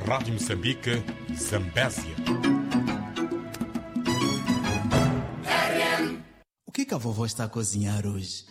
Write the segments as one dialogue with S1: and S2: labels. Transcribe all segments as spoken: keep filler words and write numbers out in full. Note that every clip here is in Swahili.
S1: Rádio Moçambique, Zambésia.
S2: O que que a vovó está a cozinhar hoje?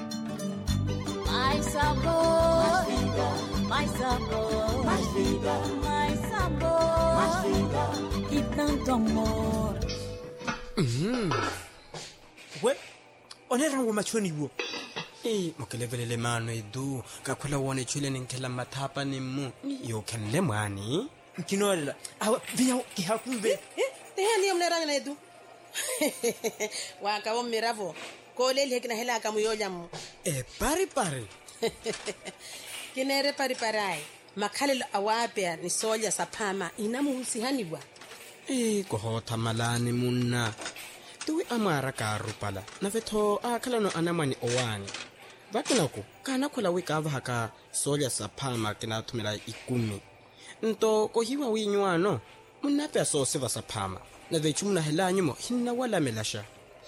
S3: Mais sabor, mais vida, mais sabor, mais vida, mais sabor, mais vida e tanto amor.
S4: Mhm.
S5: We, onera ngo machoni wo.
S4: Eh, mokelevele mano edu, kakhula wone chule ninkela mathapa nimu. Yo kenle mwani.
S5: Kinolela. Awa vinya ki hakumbe.
S6: Eh, tehani omnera na edu. Waka wo miravo. Kole le kina hela kamu yoja mu.
S4: Eh, pari pari.
S6: Kinere pari parai. Makhalelo awape ni soja sapama inamu usihaniwa.
S4: Eh, kohota malani munna. Tuwi amara ka rupala. Na vetho akhala no anamani owani. Bakinako kana khola wikava haka soja saphama kina thumela ikumi. Nto kohiwa winywano. Munape aso seva saphama. Na vechumna helanyimo hinna wala melasha.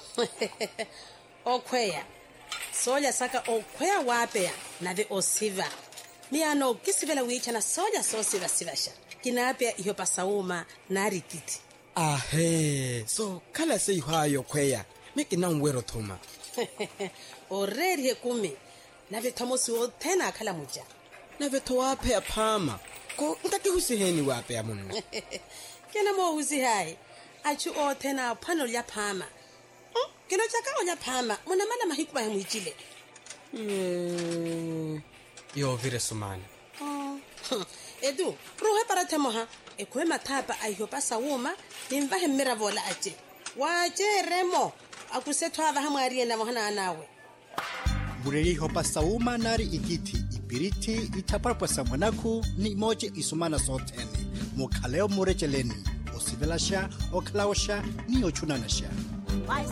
S6: Okwea. Soja saka okwea wape na ve osiva. Miano kisivela wicha na soja sosiva sivasha. Kinapia iyo pasauma na rikiti.
S4: Ahe, so kala se hayo kweya. Meki na nwero thuma.
S6: Oreri he kumi. Na ve tomosi o tena kala muja.
S4: Na ve to wape apama. Ko ngaki husiheni wape amunna.
S6: Kena mo husi hai. Achu o tena pano ya pama. Hmm? Kino chaka o ya pama. Muna mala mahikuba ya mwijile.
S4: Mm. Yo vire sumani.
S6: Oh. Edu, ruhe para temoha. Ekwe matapa ayo pasa wuma. Nimvahe miravola aje. Waje remo. Akusetwa vahamu arienda mohana anawe.
S7: Bureri hopa sauma nari ikiti. Ipiriti itaparpa samwanaku ni moje isumana soteni. Mukhaleo murecheleni. Osivelasha, oklaosha, ni ochunanasha.
S3: Mais